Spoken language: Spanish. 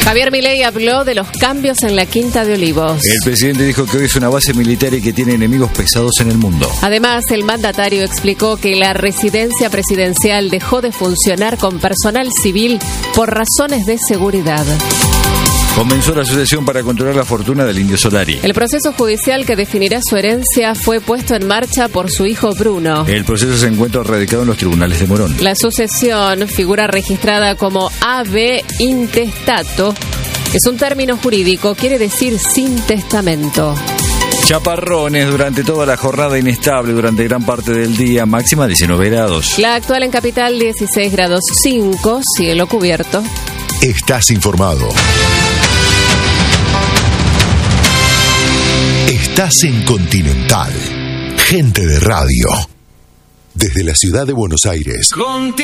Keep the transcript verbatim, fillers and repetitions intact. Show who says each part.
Speaker 1: Javier Milei habló de los cambios en la Quinta de Olivos.
Speaker 2: El presidente dijo que hoy es una base militar y que tiene enemigos pesados en el mundo.
Speaker 1: Además, el mandatario explicó que la residencia presidencial dejó de funcionar con personal civil por razones de seguridad.
Speaker 2: Comenzó la asociación para controlar la fortuna del Indio Solari.
Speaker 1: El proceso judicial que definirá su herencia fue puesto en marcha por su hijo Bruno.
Speaker 2: El proceso se encuentra radicado en los tribunales de Morón.
Speaker 1: La sucesión, figura registrada como ave intestato, es un término jurídico, quiere decir sin testamento.
Speaker 2: Chaparrones durante toda la jornada, inestable durante gran parte del día, máxima diecinueve grados.
Speaker 1: La actual en capital dieciséis grados cinco, cielo cubierto.
Speaker 3: Estás informado. Estás en Continental. Gente de radio. Desde la ciudad de Buenos Aires.